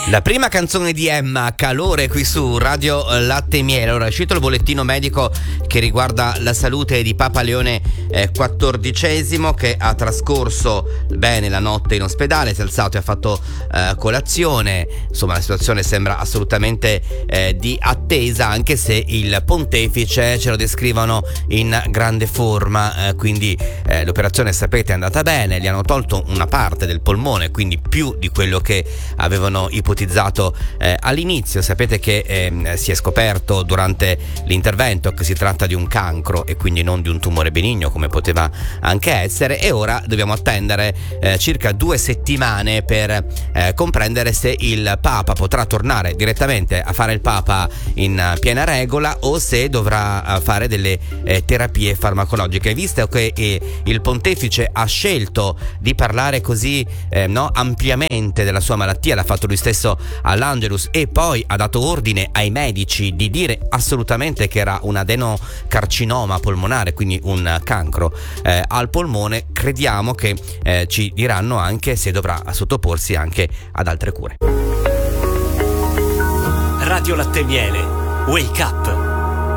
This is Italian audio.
La prima canzone di Emma, Calore, qui su Radio Latte e Miele. Allora, è uscito il bollettino medico che riguarda la salute di Papa Leone XIV, che ha trascorso bene la notte in ospedale, si è alzato e ha fatto colazione. Insomma, la situazione sembra assolutamente di attesa, anche se il pontefice ce lo descrivono in grande forma, quindi l'operazione, sapete, è andata bene, gli hanno tolto una parte del polmone, quindi più di quello che avevano ipotizzato all'inizio. Sapete che si è scoperto durante l'intervento che si tratta di un cancro e quindi non di un tumore benigno, come poteva anche essere, e ora dobbiamo attendere circa 2 settimane per comprendere se il Papa potrà tornare direttamente a fare il Papa in piena regola o se dovrà fare delle terapie farmacologiche. Visto che il pontefice ha scelto di parlare così ampiamente della sua malattia, l'ha fatto lui stesso all'Angelus, e poi ha dato ordine ai medici di dire assolutamente che era un adenocarcinoma polmonare, quindi un cancro al polmone, crediamo che ci diranno anche se dovrà sottoporsi anche ad altre cure. Radio Latte e Miele, Wake Up.